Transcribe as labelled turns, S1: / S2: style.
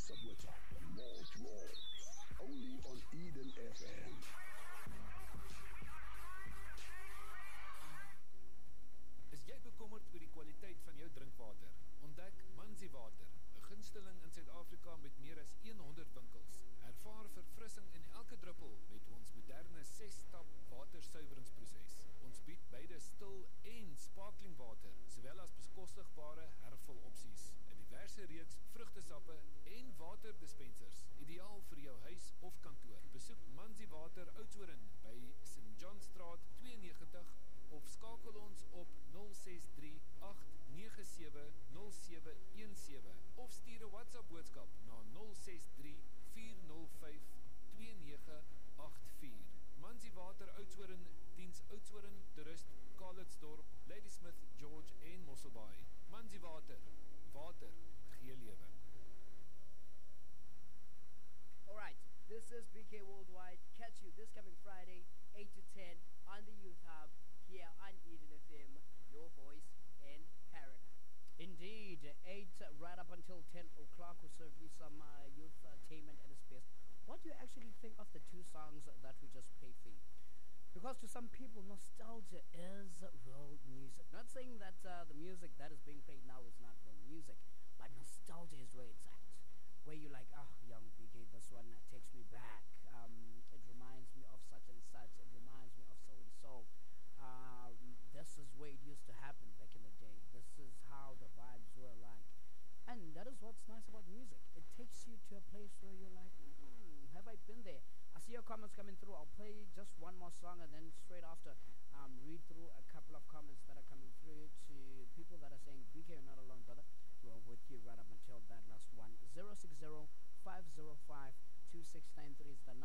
S1: Subwoofer, more draw. Only on Eden FM.
S2: Is jy bekommerd oor die kwaliteit van jou drinkwater? Ontdek Manzi Water, 'n gunsteling in Suid-Afrika met meer as 100 winkels. Ervaar verfrissing in elke druppel met ons moderne 6-stap watersuiweringsproses. Ons bied beide stil en sparkling water, sowel as bekostigbare hervul opsies, 'n diverse reeks vrugtesappe en waterdispensers, ideaal vir jou huis of kantoor. Besoek Manzi Water Oudtshoorn by St. John Straat 92 of skakel ons op 063-897-0717 of stuur 'n WhatsApp boodskap na 063-405-2984. Manzi Water Oudtshoorn diens Oudtshoorn, Toerist, Calitzdorp, Ladysmith, George en Mosselbaai. Manzi Water, water gee lewe.
S3: Alright, this is BK Worldwide. Catch you this coming Friday, 8 to 10 on the Youth Hub here on Eden FM, your voice in paradise. Indeed, 8 right up until 10 o'clock will serve you some youth entertainment at its best. What do you actually think of the two songs that we just played for you? Because to some people, nostalgia is real music. Not saying that the music that is being played now is not real music, but nostalgia is where it's at. Where you're like, oh, young BK, this one takes me back. It reminds me of such and such. It reminds me of so and so. This is where it used to happen back in the day. This is how the vibes were like. And that is what's nice about music. It takes you to a place where you're like, have I been there? I see your comments coming through. I'll play just one more song and then straight after read through a couple of comments that are coming through to people that are saying, BK, you're not alone, brother. We're with you right up until that last one. 060-505-2693 is the number.